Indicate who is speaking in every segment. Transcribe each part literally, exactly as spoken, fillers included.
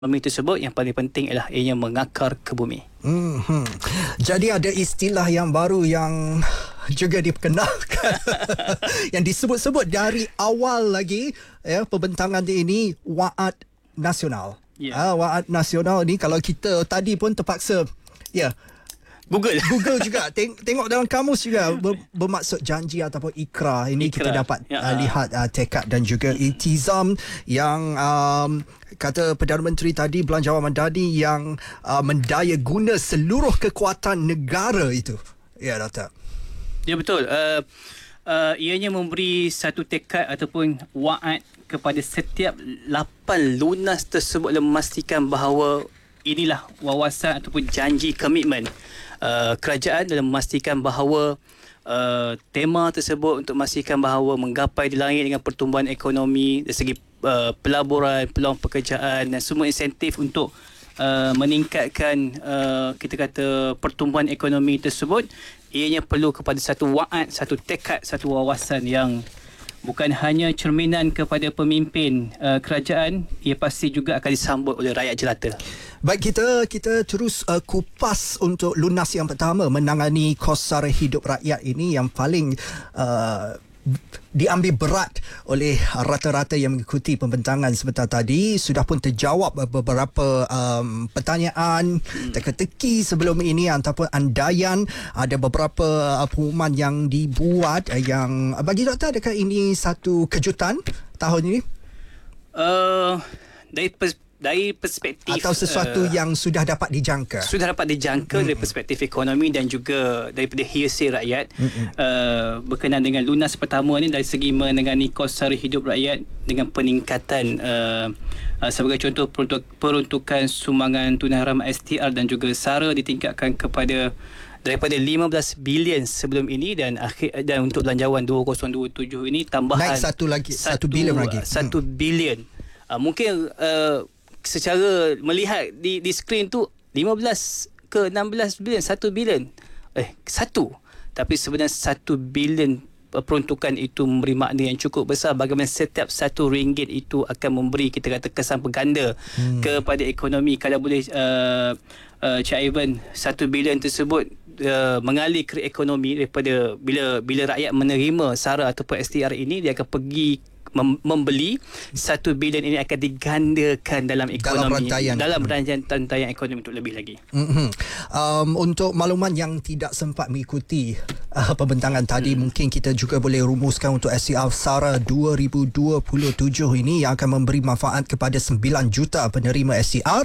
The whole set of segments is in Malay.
Speaker 1: ekonomi tersebut, yang paling penting ialah ianya mengakar ke bumi.
Speaker 2: Hmm. Jadi ada istilah yang baru yang juga diperkenalkan yang disebut-sebut dari awal lagi ya pembentangan ini, Wa'ad Nasional.
Speaker 1: Yeah.
Speaker 2: Ah, Wa'ad Nasional ni kalau kita tadi pun terpaksa ya
Speaker 1: Google.
Speaker 2: Google juga Teng- tengok dalam kamus juga ber, bermaksud janji ataupun ikrar. Ini
Speaker 1: Ikrar.
Speaker 2: kita dapat
Speaker 1: Ya.
Speaker 2: uh, lihat uh, tekad dan juga iltizam yang um, kata Perdana Menteri tadi, Belanjawan Madani, yang uh, mendaya guna seluruh kekuatan negara itu. Ya, Doktor.
Speaker 1: Ya, betul. Uh, uh, ianya memberi satu tekad ataupun wa'ad kepada setiap lapan lunas tersebut dan memastikan bahawa inilah wawasan ataupun janji komitmen uh, kerajaan dalam memastikan bahawa uh, tema tersebut untuk memastikan bahawa menggapai di langit dengan pertumbuhan ekonomi dari segi uh, pelaburan, peluang pekerjaan dan semua insentif untuk uh, meningkatkan uh, kita kata pertumbuhan ekonomi tersebut, ianya perlu kepada satu wa'ad, satu tekad, satu wawasan yang bukan hanya cerminan kepada pemimpin uh, kerajaan, ia pasti juga akan disambut oleh rakyat jelata.
Speaker 2: Baik, kita kita terus uh, kupas untuk lunas yang pertama menangani kos sara hidup rakyat ini yang paling uh, diambil berat oleh rata-rata yang mengikuti pembentangan sebentar tadi. Sudah pun terjawab beberapa um, pertanyaan hmm. teka-teki sebelum ini ataupun andaian. Ada beberapa uh, pengumuman yang dibuat uh, yang uh, bagi doktor, adakah ini satu kejutan tahun ini?
Speaker 1: Uh, dari pers- dari perspektif
Speaker 2: atau sesuatu uh, yang sudah dapat dijangka
Speaker 1: sudah dapat dijangka mm-hmm. dari perspektif ekonomi dan juga daripada hearsay rakyat mm-hmm. uh, berkenaan dengan lunas pertama ni dari segi menangani kos sara hidup rakyat dengan peningkatan uh, uh, sebagai contoh peruntuk, peruntukan sumbangan tunai haram S T R dan juga sara ditingkatkan kepada daripada lima belas bilion sebelum ini dan akhir dan untuk belanjawan dua ribu dua puluh tujuh ini tambahan
Speaker 2: naik satu lagi satu bilion lagi
Speaker 1: satu bilion. Uh, mungkin uh, secara melihat di di skrin tu lima belas ke enam belas bilion, satu bilion. Eh, satu. Tapi sebenarnya satu bilion peruntukan itu memberi makna yang cukup besar bagaimana setiap satu ringgit itu akan memberi kita kata kesan berganda hmm. kepada ekonomi. Kalau boleh uh, uh, Cik Ivan, satu bilion tersebut uh, mengalir ke ekonomi daripada bila bila rakyat menerima sara ataupun S T R ini, dia akan pergi membeli satu bilion ini akan digandakan dalam ekonomi,
Speaker 2: dalam rantaian
Speaker 1: dalam rantaian, rantaian ekonomi untuk lebih lagi.
Speaker 2: Mm-hmm. Um, untuk makluman yang tidak sempat mengikuti uh, pembentangan tadi, mm. mungkin kita juga boleh rumuskan untuk S T R sara dua ribu dua puluh tujuh ini yang akan memberi manfaat kepada sembilan juta penerima S T R.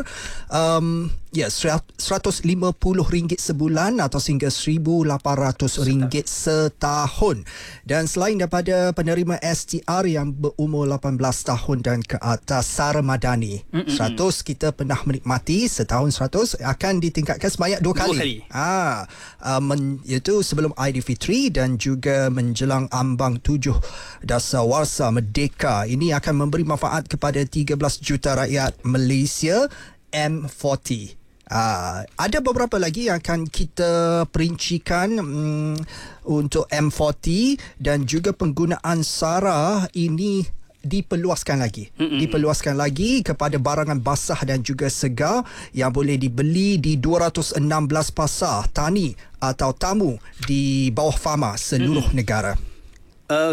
Speaker 2: Um, ya, seratus lima puluh ringgit sebulan atau sehingga seribu lapan ratus ringgit setahun. Dan selain daripada penerima S T R yang berumur lapan belas tahun dan ke atas, sara madani Mm-mm. seratus kita pernah menikmati, setahun seratus akan ditingkatkan sebanyak dua kali,
Speaker 1: dua kali.
Speaker 2: Ah, uh, men, iaitu sebelum Aidilfitri dan juga menjelang ambang tujuh Dasawarsa Merdeka. Ini akan memberi manfaat kepada tiga belas juta rakyat Malaysia M empat puluh. Uh, ada beberapa lagi yang akan kita perincikan um, untuk M empat puluh dan juga penggunaan sara ini diperluaskan lagi. Mm-mm. Diperluaskan lagi kepada barangan basah dan juga segar yang boleh dibeli di dua ratus enam belas pasar tani atau tamu di bawah fama seluruh Mm-mm. negara.
Speaker 1: Uh,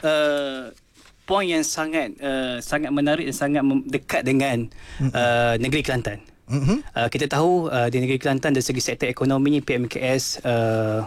Speaker 1: uh, poin yang sangat uh, sangat menarik dan sangat dekat dengan uh, negeri Kelantan. Mm-hmm. Uh, kita tahu uh, di negeri Kelantan dari segi sektor ekonomi, P M K S uh,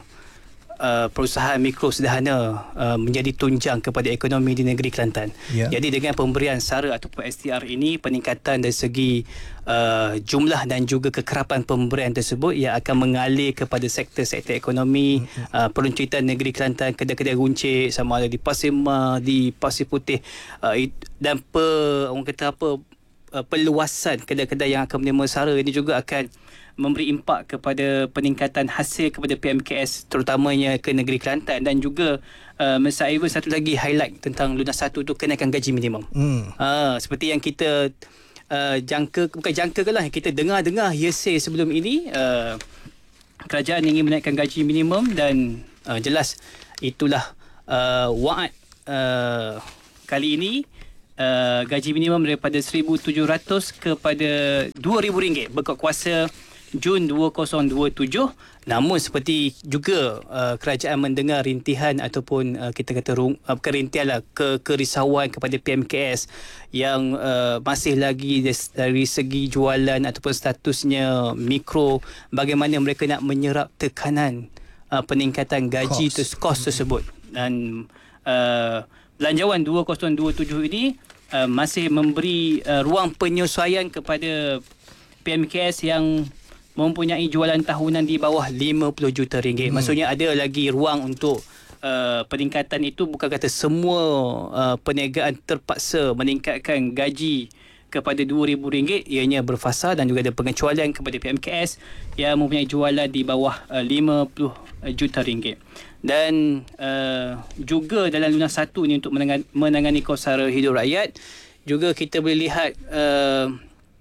Speaker 1: uh, perusahaan mikro sederhana uh, menjadi tunjang kepada ekonomi di negeri Kelantan. Yeah. Jadi dengan pemberian sara ataupun S T R ini, peningkatan dari segi uh, jumlah dan juga kekerapan pemberian tersebut yang akan mengalir kepada sektor-sektor ekonomi, mm-hmm. uh, peruncitan negeri Kelantan, kedai-kedai runcit sama ada di Pasir Mah, di Pasir Putih uh, dan pe, orang kata apa perluasan kedai-kedai yang akan menerima sara ini juga akan memberi impak kepada peningkatan hasil kepada P M K S terutamanya ke negeri Kelantan. Dan juga uh, Masa Ivan, satu lagi highlight tentang lunas satu tu, kenaikan gaji minimum. Hmm. Uh, seperti yang kita uh, jangka, bukan jangka ke lah, kita dengar-dengar hearsay sebelum ini, uh, kerajaan ingin menaikkan gaji minimum dan uh, jelas itulah uh, wa'ad uh, kali ini uh, gaji minimum daripada seribu tujuh ratus kepada dua ribu ringgit berkat kuasa Jun dua ribu dua puluh tujuh. Namun seperti juga uh, kerajaan mendengar rintihan ataupun uh, kita kata rung, uh, bukan rintihan lah, ke, kerisauan kepada P M K S yang uh, masih lagi des, dari segi jualan ataupun statusnya mikro, bagaimana mereka nak menyerap tekanan uh, peningkatan gaji kos, tes, kos tersebut. Dan uh, belanjawan dua ribu dua puluh tujuh ini uh, masih memberi uh, ruang penyesuaian kepada P M K S yang mempunyai jualan tahunan di bawah lima puluh juta ringgit. Hmm. Maksudnya ada lagi ruang untuk uh, peningkatan itu. Bukan kata semua uh, perniagaan terpaksa meningkatkan gaji kepada dua ribu ringgit. Ianya berfasa dan juga ada pengecualian kepada P M K S yang mempunyai jualan di bawah uh, lima puluh juta ringgit. Dan uh, juga dalam lunas satu ni untuk menangani, menangani kos sara hidup rakyat, juga kita boleh lihat uh,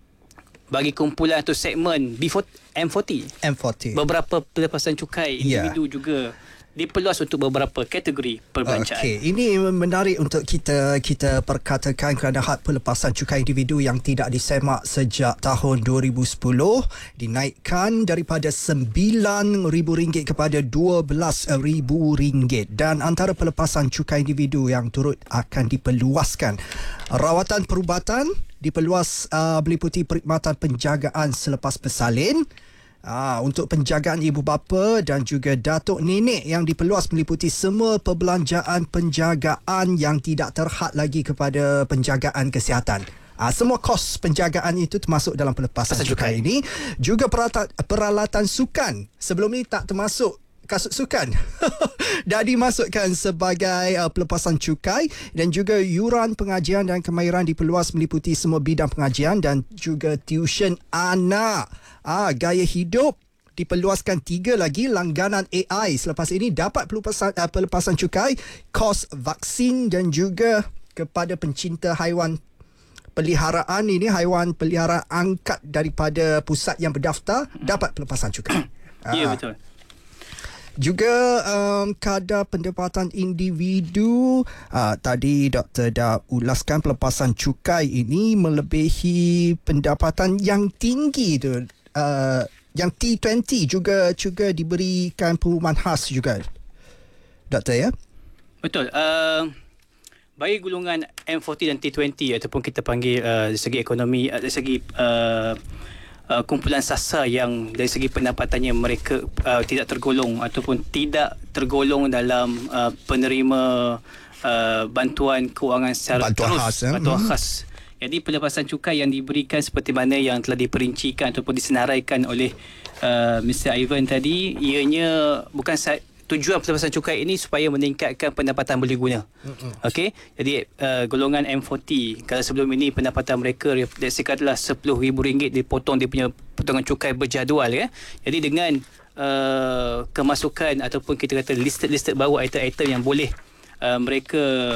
Speaker 1: bagi kumpulan atau segmen B empat puluh M empat puluh
Speaker 2: M empat puluh
Speaker 1: beberapa pelepasan cukai individu yeah. juga diperluas untuk beberapa kategori perbelanjaan.
Speaker 2: Okey, ini menarik untuk kita kita perkatakan kerana had pelepasan cukai individu yang tidak disemak sejak tahun dua ribu sepuluh dinaikkan daripada sembilan ribu ringgit kepada dua belas ribu ringgit, dan antara pelepasan cukai individu yang turut akan diperluaskan, rawatan perubatan diperluas uh, meliputi perkhidmatan penjagaan selepas bersalin, Ah, untuk penjagaan ibu bapa dan juga datuk nenek yang diperluas meliputi semua perbelanjaan penjagaan yang tidak terhad lagi kepada penjagaan kesihatan. Ah, semua kos penjagaan itu termasuk dalam pelepasan cukai ini. Juga peralatan, peralatan sukan sebelum ini tak termasuk kasut sukan dah dimasukkan sebagai uh, pelepasan cukai, dan juga yuran pengajian dan kemahiran diperluas meliputi semua bidang pengajian dan juga tuition anak. Ah, gaya hidup diperluaskan tiga lagi, langganan A I selepas ini dapat pelepasan, uh, pelepasan cukai, kos vaksin dan juga kepada pencinta haiwan peliharaan ini, haiwan peliharaan angkat daripada pusat yang berdaftar dapat pelepasan cukai.
Speaker 1: Ya, ah. betul.
Speaker 2: Juga um, kadar pendapatan individu, uh, tadi Doktor dah ulaskan pelepasan cukai ini melebihi pendapatan yang tinggi tu, uh, yang T dua puluh juga juga diberikan pengumuman khas juga, Doktor, ya? Betul.
Speaker 1: Uh, bagi golongan M empat puluh dan T dua puluh ataupun kita panggil uh, dari segi ekonomi, uh, dari segi uh, Uh, kumpulan sasar yang dari segi pendapatannya mereka uh, tidak tergolong ataupun tidak tergolong dalam uh, penerima uh, bantuan kewangan secara
Speaker 2: bantuan
Speaker 1: terus,
Speaker 2: khas, ya?
Speaker 1: bantuan
Speaker 2: hmm.
Speaker 1: khas. Jadi pelepasan cukai yang diberikan seperti mana yang telah diperincikan ataupun disenaraikan oleh uh, Mister Ivan tadi, ianya bukan sa- tujuan pelepasan cukai ini supaya meningkatkan pendapatan boleh guna. Mm-hmm. Okey, jadi uh, golongan M empat puluh, kalau sebelum ini pendapatan mereka katakanlah sepuluh ribu ringgit dipotong dia punya potongan cukai berjadual, ya. Jadi dengan uh, kemasukan ataupun kita kata listed-listed baru item-item yang boleh uh, mereka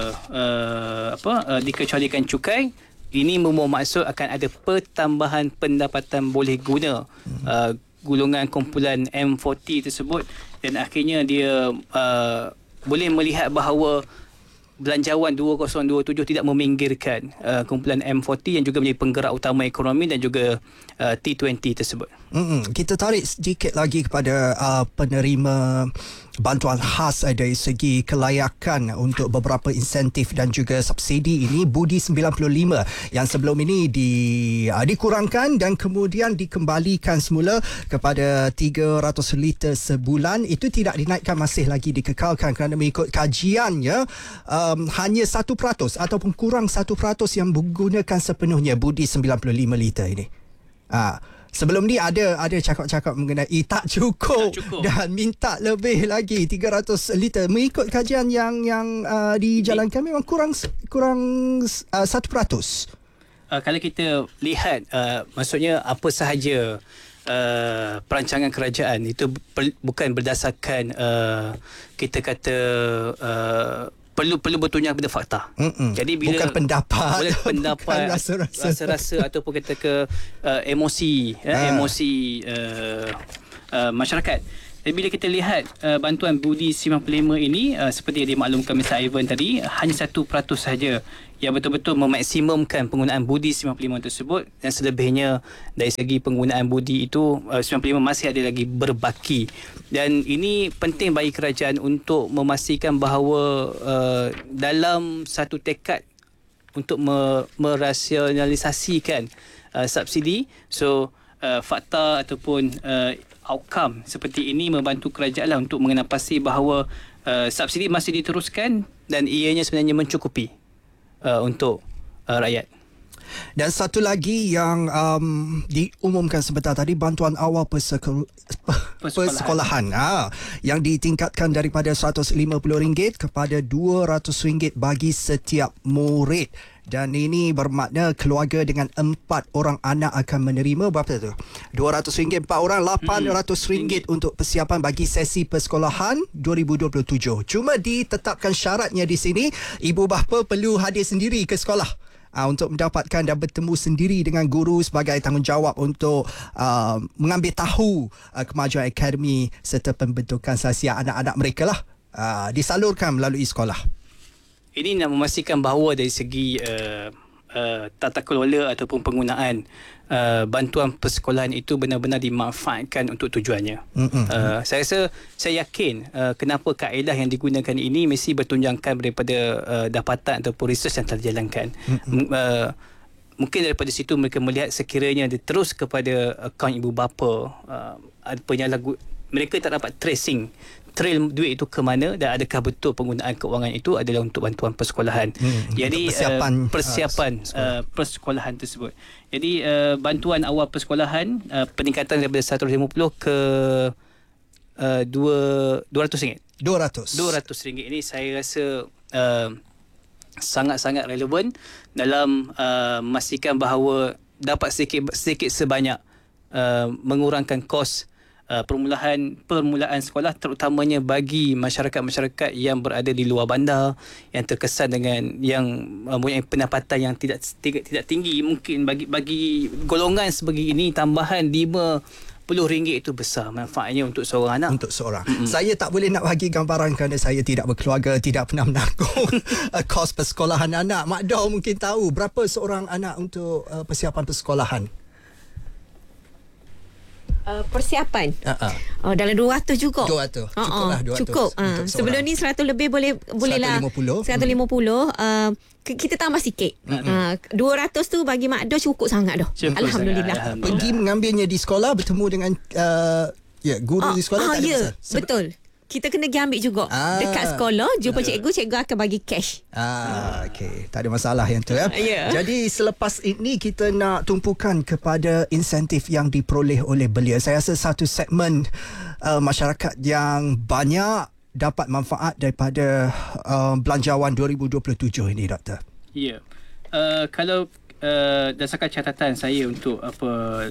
Speaker 1: uh, apa uh, dikecualikan cukai, ini membawa maksud akan ada pertambahan pendapatan boleh guna uh, golongan kumpulan M empat puluh tersebut, dan akhirnya dia uh, boleh melihat bahawa belanjawan dua ribu dua puluh tujuh tidak meminggirkan uh, kumpulan M empat puluh yang juga menjadi penggerak utama ekonomi dan juga uh, T dua puluh tersebut.
Speaker 2: Mm-mm. Kita tarik sedikit lagi kepada uh, penerima bantuan khas dari segi kelayakan untuk beberapa insentif dan juga subsidi ini. Budi sembilan puluh lima yang sebelum ini di, uh, dikurangkan dan kemudian dikembalikan semula kepada tiga ratus liter sebulan, itu tidak dinaikkan, masih lagi dikekalkan kerana mengikut kajiannya um, hanya satu peratus ataupun kurang satu peratus yang menggunakan sepenuhnya Budi sembilan puluh lima liter ini. Ah, sebelum ni ada ada cakap-cakap mengenai tak cukup, tak cukup dan minta lebih lagi tiga ratus liter. Mengikut kajian yang yang uh, dijalankan memang kurang kurang uh, satu peratus.
Speaker 1: Uh, kalau kita lihat uh, maksudnya apa sahaja uh, perancangan kerajaan itu per, bukan berdasarkan uh, kita kata uh, perlu perlu bertunjang pada fakta. Mm-mm. Jadi bila
Speaker 2: bukan pendapat,
Speaker 1: bukan pendapat,
Speaker 2: bukan rasa-rasa,
Speaker 1: rasa-rasa ataupun kita ke uh, emosi, uh. Ya, emosi uh, uh, masyarakat. Jadi bila kita lihat uh, bantuan budi sembilan puluh lima ini uh, seperti yang dimaklumkan Mister Ivan tadi, hanya satu peratus sahaja yang betul-betul memaksimumkan penggunaan budi sembilan puluh lima tersebut, dan selebihnya dari segi penggunaan budi itu uh, sembilan puluh lima masih ada lagi berbaki. Dan ini penting bagi kerajaan untuk memastikan bahawa uh, dalam satu tekad untuk me- merasionalisasikan uh, subsidi, so uh, fakta ataupun uh, outcome seperti ini membantu kerajaan lah untuk mengenal pasti bahawa uh, subsidi masih diteruskan dan ianya sebenarnya mencukupi uh, untuk uh, rakyat.
Speaker 2: Dan satu lagi yang um, diumumkan sebentar tadi, bantuan awal persekol- persekolahan ha, yang ditingkatkan daripada seratus lima puluh ringgit kepada dua ratus ringgit bagi setiap murid. Dan ini bermakna keluarga dengan empat orang anak akan menerima berapa tu? dua ratus ringgit empat orang, lapan ratus ringgit hmm. untuk persiapan bagi sesi persekolahan dua ribu dua puluh tujuh. Cuma ditetapkan syaratnya di sini, ibu bapa perlu hadir sendiri ke sekolah uh, untuk mendapatkan dan bertemu sendiri dengan guru sebagai tanggungjawab untuk uh, mengambil tahu uh, kemajuan akademi serta pembentukan sasiah anak-anak mereka lah, uh, disalurkan melalui sekolah.
Speaker 1: Ini nak memastikan bahawa dari segi uh, uh, tata kelola ataupun penggunaan uh, bantuan persekolahan itu benar-benar dimanfaatkan untuk tujuannya. Mm-hmm. Uh, saya rasa, saya yakin uh, kenapa kaedah yang digunakan ini mesti bertunjangkan daripada uh, dapatan ataupun research yang telah dijalankan. Mm-hmm. Uh, mungkin daripada situ mereka melihat sekiranya diterus kepada akaun ibu bapa, uh, penyalahguna, mereka tak dapat tracing trail duit itu ke mana dan adakah betul penggunaan keuangan itu adalah untuk bantuan persekolahan. Hmm, Jadi persiapan, uh, persiapan uh, sekolah. uh, persekolahan tersebut. Jadi uh, bantuan awal persekolahan uh, peningkatan daripada seratus lima puluh ke uh, dua ratus ringgit.
Speaker 2: dua ratus.
Speaker 1: dua ratus ringgit ini saya rasa uh, sangat-sangat relevan dalam uh, memastikan bahawa dapat sedikit sedikit sebanyak uh, mengurangkan kos Uh, permulaan permulaan sekolah, terutamanya bagi masyarakat-masyarakat yang berada di luar bandar, yang terkesan dengan yang mempunyai uh, pendapatan yang tidak tidak, tidak tinggi. Mungkin bagi bagi golongan sebagai ini tambahan lima puluh ringgit itu besar manfaatnya untuk seorang anak.
Speaker 2: Untuk seorang. Mm-hmm. Saya tak boleh nak bagi gambaran kerana saya tidak berkeluarga, tidak pernah menanggung kos persekolahan anak. Mak Daw mungkin tahu berapa seorang anak untuk uh, persiapan persekolahan.
Speaker 3: Uh, persiapan
Speaker 2: uh-uh.
Speaker 3: oh, dalam dua ratus juga.
Speaker 2: dua ratus. Cukup lah dua ratus.
Speaker 3: Cukup. Uh, sebelum ni seratus lebih boleh boleh lah. seratus lima puluh. Uh, kita tambah sikit. Mm-hmm. Uh, dua ratus tu bagi Mak Do cukup sangat dah. Cukup Alhamdulillah. Sangat. Alhamdulillah.
Speaker 2: Pergi mengambilnya di sekolah, bertemu dengan uh, ya guru
Speaker 3: oh,
Speaker 2: di sekolah.
Speaker 3: Oh,
Speaker 2: tak ada
Speaker 3: ya,
Speaker 2: masalah.
Speaker 3: betul. Kita kena pergi ambil juga ah. dekat sekolah, jumpa cikgu, cikgu akan bagi cash.
Speaker 2: Ah, okey, tak ada masalah yang tu ya.
Speaker 3: Yeah.
Speaker 2: Jadi selepas ini kita nak tumpukan kepada insentif yang diperoleh oleh belia. Saya rasa satu segmen uh, masyarakat yang banyak dapat manfaat daripada uh, belanjawan dua ribu dua puluh tujuh ini, Doktor.
Speaker 1: Ya. Yeah. Uh, kalau uh, dasarkan catatan saya untuk apa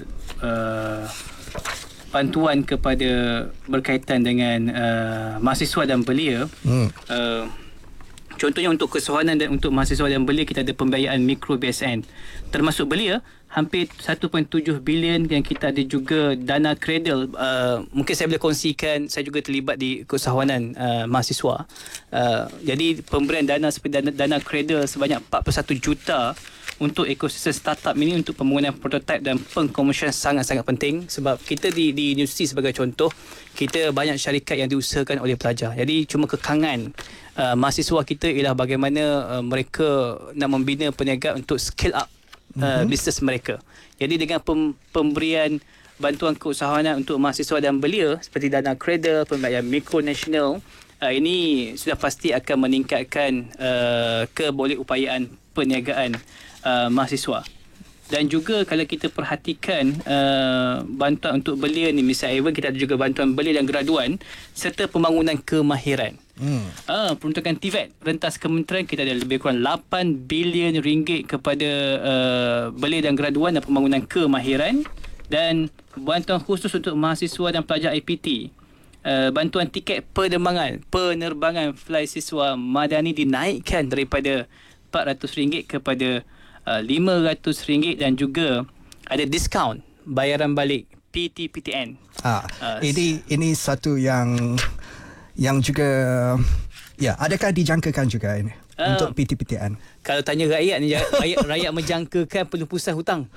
Speaker 1: uh, bantuan kepada berkaitan dengan uh, mahasiswa dan belia. Hmm. Uh, contohnya untuk kesuhanan dan untuk mahasiswa dan belia, kita ada pembiayaan mikro B S N. Termasuk belia, hampir satu perpuluhan tujuh bilion, yang kita ada juga dana cradle. Uh, mungkin saya boleh kongsikan, saya juga terlibat di kesuhanan uh, mahasiswa. Uh, jadi pemberian dana seperti dana, dana cradle sebanyak empat puluh satu juta untuk ekosistem startup ini, untuk pembangunan prototipe dan pengkomersialan sangat-sangat penting. Sebab kita di, di universiti sebagai contoh, kita banyak syarikat yang diusahakan oleh pelajar. Jadi cuma kekangan uh, mahasiswa kita ialah bagaimana uh, mereka nak membina perniagaan untuk scale up uh, mm-hmm. bisnes mereka. Jadi dengan pem, pemberian bantuan keusahawanan untuk mahasiswa dan belia seperti dana cradle, pembiayaan mikro nasional, uh, ini sudah pasti akan meningkatkan uh, kebolehupayaan perniagaan Uh, mahasiswa. Dan juga kalau kita perhatikan uh, bantuan untuk belia ni, misalnya Ivan, kita ada juga bantuan belia dan graduan serta pembangunan kemahiran. Hmm. Uh, peruntukan T V E T rentas kementerian, kita ada lebih kurang lapan bilion ringgit kepada uh, belia dan graduan dan pembangunan kemahiran. Dan bantuan khusus untuk mahasiswa dan pelajar I P T. Uh, bantuan tiket penerbangan penerbangan fly siswa madani dinaikkan daripada empat ratus ringgit kepada Uh, lima ratus ringgit, dan juga ada diskaun bayaran balik P T P T N.
Speaker 2: Ah, uh, ini ini satu yang yang juga ya, adakah dijangkakan juga ini uh, untuk P T P T N?
Speaker 1: Kalau tanya rakyat ni, rakyat, rakyat menjangkakan penebusan hutang.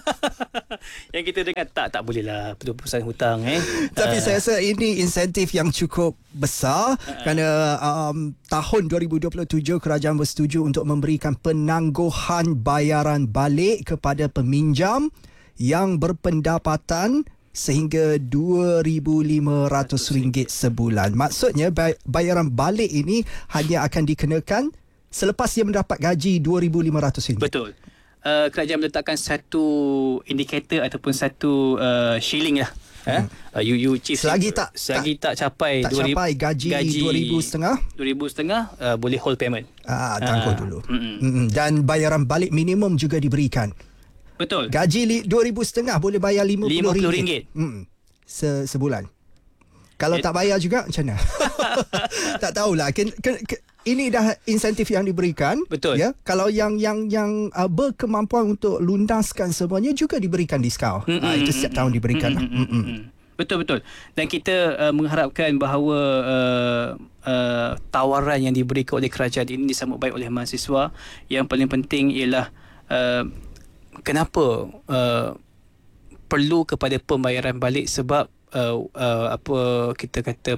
Speaker 1: Yang kita dengar tak tak boleh lah penebusan hutang eh.
Speaker 2: Tapi
Speaker 1: uh,
Speaker 2: saya rasa ini insentif yang cukup besar uh, kerana um, tahun dua ribu dua puluh tujuh kerajaan bersetuju untuk memberikan penangguhan bayaran balik kepada peminjam yang berpendapatan sehingga dua ribu lima ratus ringgit sebulan. Maksudnya bayaran balik ini hanya akan dikenakan selepas dia mendapat gaji dua ribu lima ratus ringgit.
Speaker 1: Betul. Uh, kerajaan meletakkan satu indikator ataupun satu uh, shilling lah. Hmm. Eh? Uh, you, you chief,
Speaker 2: selagi tak
Speaker 1: selagi tak, tak capai
Speaker 2: tak capai gaji, gaji dua ribu setengah
Speaker 1: dua ribu setengah uh, boleh hold payment.
Speaker 2: Ah, tangguh uh, dulu.
Speaker 1: Mm-mm.
Speaker 2: Mm-mm. Dan bayaran balik minimum juga diberikan.
Speaker 1: Betul.
Speaker 2: Gaji dua ribu setengah boleh bayar lima puluh ringgit.
Speaker 1: Hmm.
Speaker 2: Se sebulan. Kalau It, tak bayar juga macam mana? Tak tahulah. Ken, ken, ken, ini dah insentif yang diberikan.
Speaker 1: Betul.
Speaker 2: Ya. Kalau yang yang yang uh, berkemampuan untuk lunaskan semuanya juga diberikan diskaun. Mm-hmm. Uh, itu setiap tahun diberikan.
Speaker 1: Mm-hmm. Mm-hmm. Betul betul. Dan kita uh, mengharapkan bahawa uh, uh, tawaran yang diberikan oleh kerajaan ini disambut baik oleh mahasiswa. Yang paling penting ialah uh, kenapa uh, perlu kepada pembayaran balik, sebab uh, uh, apa kita kata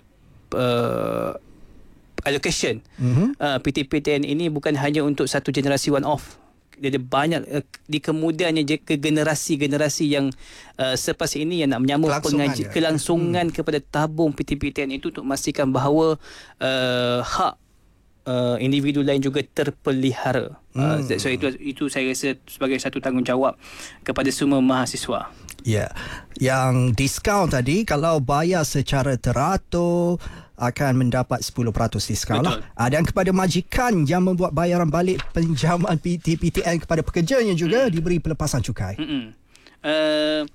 Speaker 1: uh, allocation mm-hmm. uh, P T P T N ini bukan hanya untuk satu generasi one off. Dia ada banyak uh, di kemudiannya ke generasi-generasi yang uh, selepas ini yang nak menyambung
Speaker 2: kelangsungan,
Speaker 1: pengaji, kelangsungan hmm. kepada tabung P T P T N itu untuk memastikan bahawa uh, hak uh, individu lain juga terpelihara. Hmm. Uh, so itu itu saya rasa sebagai satu tanggungjawab kepada semua mahasiswa.
Speaker 2: Ya. Yeah. Yang diskaun tadi kalau bayar secara teratur akan mendapat sepuluh peratus diskaun lah. Dan kepada majikan yang membuat bayaran balik pinjaman P T P T N kepada pekerjanya juga hmm. diberi pelepasan cukai.
Speaker 1: Hmm. Uh,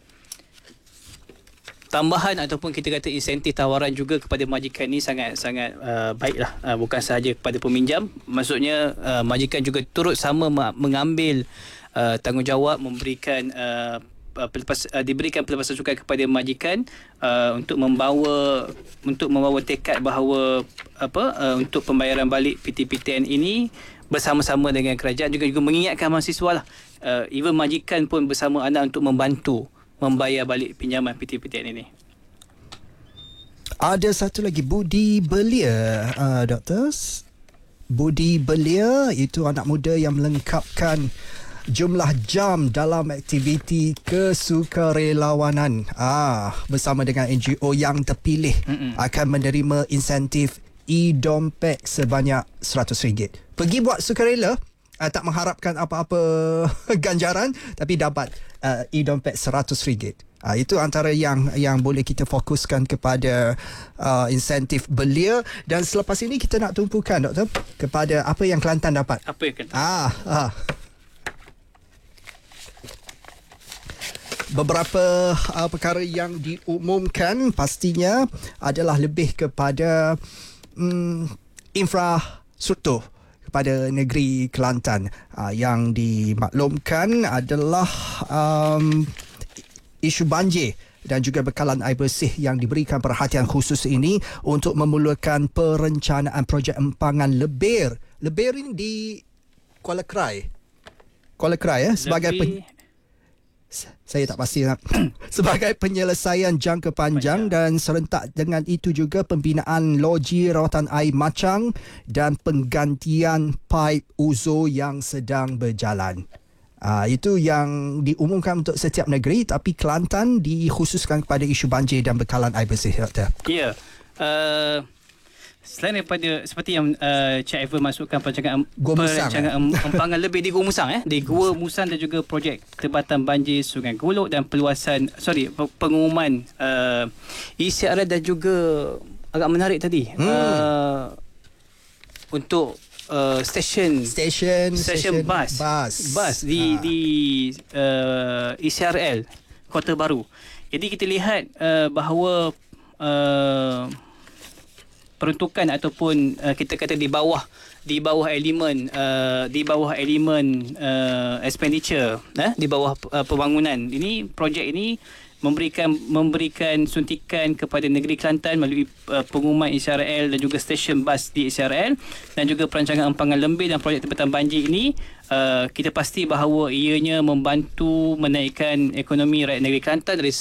Speaker 1: tambahan ataupun kita kata insentif tawaran juga kepada majikan ni sangat sangat uh, baiklah, uh, bukan sahaja kepada peminjam. Maksudnya uh, majikan juga turut sama mengambil uh, tanggungjawab memberikan uh, Pelepas, uh, diberikan pelepasan cukai kepada majikan uh, untuk membawa untuk membawa tekad bahawa apa uh, untuk pembayaran balik P T P T N ini bersama-sama dengan kerajaan, juga juga mengingatkan mahasiswa lah, uh, even majikan pun bersama anak untuk membantu membayar balik pinjaman P T P T N ini.
Speaker 2: Ada satu lagi, budi belia, uh, doktor. Budi belia itu anak muda yang melengkapkan jumlah jam dalam aktiviti kesukarelawanan ah bersama dengan N G O yang terpilih Mm-mm. akan menerima insentif e-dompet sebanyak seratus ringgit. Pergi buat sukarela, uh, tak mengharapkan apa-apa ganjaran, tapi dapat uh, e-dompet seratus ringgit. Uh, itu antara yang yang boleh kita fokuskan kepada uh, insentif belia. Dan selepas ini kita nak tumpukan, doktor, kepada apa yang Kelantan dapat.
Speaker 1: Apa yang Kelantan?
Speaker 2: Ah, ah. Beberapa uh, perkara yang diumumkan pastinya adalah lebih kepada um, infrastruktur kepada negeri Kelantan. Uh, yang dimaklumkan adalah um, isu banjir dan juga bekalan air bersih yang diberikan perhatian khusus ini untuk memulakan perencanaan projek empangan lebir. Lebir ini di Kuala Krai. Kuala Krai ya, sebagai pen- saya tak pasti sebagai penyelesaian jangka panjang, dan serentak dengan itu juga pembinaan loji rawatan air Macang dan penggantian paip uzur yang sedang berjalan. Uh, itu yang diumumkan untuk setiap negeri, tapi Kelantan dikhususkan kepada isu banjir dan bekalan air bersih, doktor.
Speaker 1: Ya. Yeah. Uh, selain daripada seperti yang uh, Cik Ever masukkan perancangan perancangan eh? empangan lebih di Gua Musang eh di Gua Musang, dan juga projek tebatan banjir Sungai Golok dan perluasan sorry pengumuman uh, E C R L, dan juga agak menarik tadi hmm. uh, untuk uh, stesen
Speaker 2: stesen
Speaker 1: stesen bas
Speaker 2: bas,
Speaker 1: bas di ha. di uh, E C R L Kota Baru. Jadi kita lihat uh, bahawa uh, peruntukan ataupun uh, kita kata di bawah di bawah elemen uh, di bawah elemen uh, expenditure eh, di bawah uh, pembangunan ini, projek ini memberikan memberikan suntikan kepada negeri Kelantan melalui uh, pengumuman S R L dan juga stesen bas di S R L dan juga perancangan empangan lembir dan projek tempatan banjir ini, uh, kita pasti bahawa ianya membantu menaikkan ekonomi rakyat negeri Kelantan dari